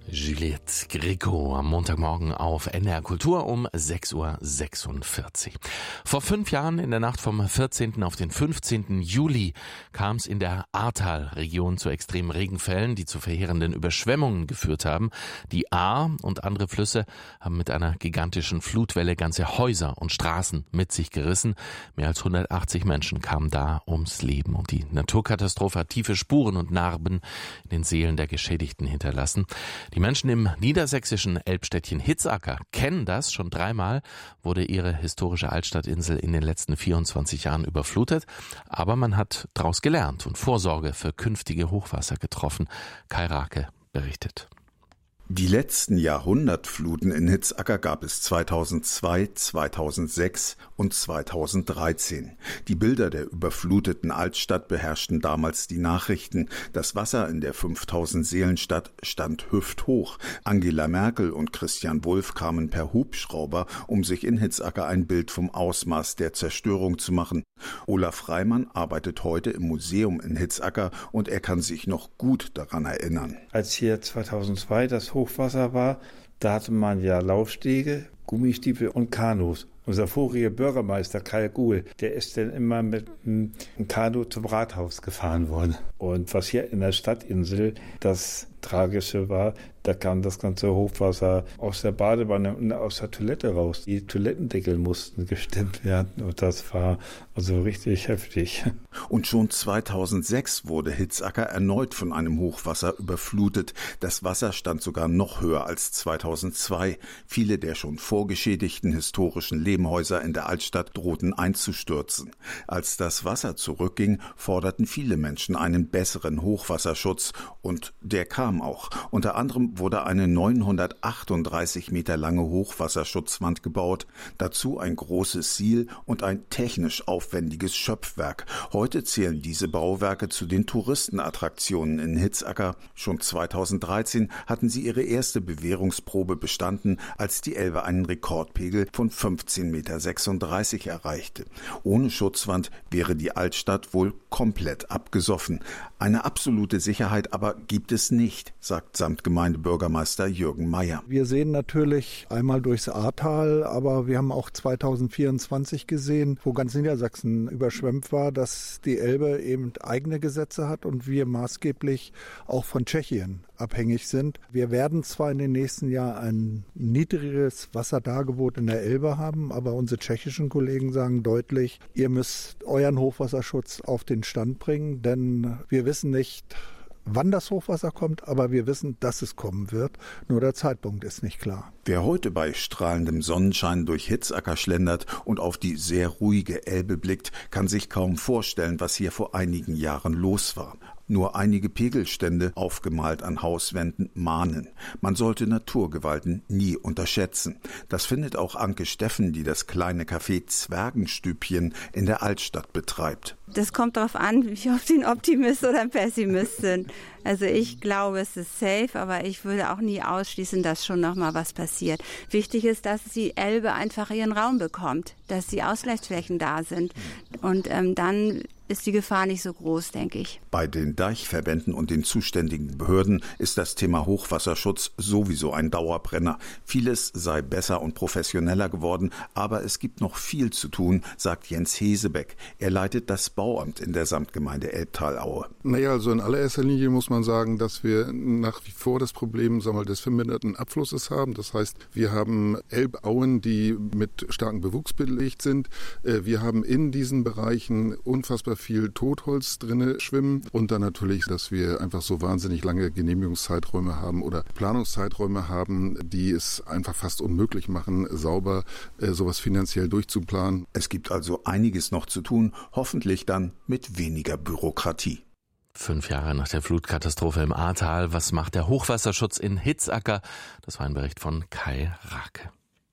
Juliette Gréco am Montagmorgen auf NDR Kultur um 6:46 Uhr. Vor 5 Jahren, in der Nacht vom 14. auf den 15. Juli, kam es in der Ahrtal-Region zu extremen Regenfällen, die zu verheerenden Überschwemmungen geführt haben. Die Ahr und andere Flüsse haben mit einer gigantischen Flutwelle ganze Häuser und Straßen mit sich gerissen. Mehr als 180 Menschen kamen da ums Leben. Und die Naturkatastrophe hat tiefe Spuren und Narben in den Seelen der Geschädigten hinterlassen. Die Menschen im niedersächsischen Elbstädtchen Hitzacker kennen das. Schon 3-mal wurde ihre historische Altstadtinsel in den letzten 24 Jahren überflutet. Aber man hat daraus gelernt und Vorsorge für künftige Hochwasser getroffen. Kai Rake berichtet. Die letzten Jahrhundertfluten in Hitzacker gab es 2002, 2006 und 2013. Die Bilder der überfluteten Altstadt beherrschten damals die Nachrichten. Das Wasser in der 5000-Seelen-Stadt stand hüfthoch. Angela Merkel und Christian Wulff kamen per Hubschrauber, um sich in Hitzacker ein Bild vom Ausmaß der Zerstörung zu machen. Olaf Reimann arbeitet heute im Museum in Hitzacker und er kann sich noch gut daran erinnern. Als hier 2002 das Hochwasser war, da hatte man ja Laufstege, Gummistiefel und Kanus. Unser voriger Bürgermeister Kai Guhl, der ist dann immer mit einem Kanu zum Rathaus gefahren worden. Und was hier in der Stadtinsel das Tragische war, da kam das ganze Hochwasser aus der Badewanne und aus der Toilette raus. Die Toilettendeckel mussten gestemmt werden und das war also richtig heftig. Und schon 2006 wurde Hitzacker erneut von einem Hochwasser überflutet. Das Wasser stand sogar noch höher als 2002. Viele der schon vorgeschädigten historischen Lehmhäuser in der Altstadt drohten einzustürzen. Als das Wasser zurückging, forderten viele Menschen einen besseren Hochwasserschutz und der kam auch. Unter anderem wurde eine 938 Meter lange Hochwasserschutzwand gebaut, dazu ein großes Siel und ein technisch aufwendiges Schöpfwerk. Heute zählen diese Bauwerke zu den Touristenattraktionen in Hitzacker. Schon 2013 hatten sie ihre erste Bewährungsprobe bestanden, als die Elbe einen Rekordpegel von 15,36 Meter erreichte. Ohne Schutzwand wäre die Altstadt wohl komplett abgesoffen. Eine absolute Sicherheit aber gibt es nicht, sagt Samtgemeindebürgermeister Jürgen Meyer. Wir sehen natürlich einmal durchs Ahrtal, aber wir haben auch 2024 gesehen, wo ganz Niedersachsen überschwemmt war, dass die Elbe eben eigene Gesetze hat und wir maßgeblich auch von Tschechien abhängig sind. Wir werden zwar in den nächsten Jahren ein niedrigeres Wasserdargebot in der Elbe haben, aber unsere tschechischen Kollegen sagen deutlich, ihr müsst euren Hochwasserschutz auf den Stand bringen, denn wir wissen nicht, wann das Hochwasser kommt, aber wir wissen, dass es kommen wird. Nur der Zeitpunkt ist nicht klar. Wer heute bei strahlendem Sonnenschein durch Hitzacker schlendert und auf die sehr ruhige Elbe blickt, kann sich kaum vorstellen, was hier vor einigen Jahren los war. Nur einige Pegelstände, aufgemalt an Hauswänden, mahnen. Man sollte Naturgewalten nie unterschätzen. Das findet auch Anke Steffen, die das kleine Café Zwergenstübchen in der Altstadt betreibt. Das kommt darauf an, wie oft Sie ein Optimist oder ein Pessimist sind. Also ich glaube, es ist safe, aber ich würde auch nie ausschließen, dass schon noch mal was passiert. Wichtig ist, dass die Elbe einfach ihren Raum bekommt, dass die Ausgleichsflächen da sind. Und dann ist die Gefahr nicht so groß, denke ich. Bei den Deichverbänden und den zuständigen Behörden ist das Thema Hochwasserschutz sowieso ein Dauerbrenner. Vieles sei besser und professioneller geworden, aber es gibt noch viel zu tun, sagt Jens Hesebeck. Er leitet das Bauamt in der Samtgemeinde Elbtalaue. Naja, also in allererster Linie muss man sagen, dass wir nach wie vor das Problem des verminderten Abflusses haben. Das heißt, wir haben Elbauen, die mit starkem Bewuchs belegt sind. Wir haben in diesen Bereichen unfassbar viel Totholz drinne schwimmen und dann natürlich, dass wir einfach so wahnsinnig lange Genehmigungszeiträume haben oder Planungszeiträume haben, die es einfach fast unmöglich machen, sauber sowas finanziell durchzuplanen. Es gibt also einiges noch zu tun, hoffentlich dann mit weniger Bürokratie. 5 Jahre nach der Flutkatastrophe im Ahrtal. Was macht der Hochwasserschutz in Hitzacker? Das war ein Bericht von Kai Rake.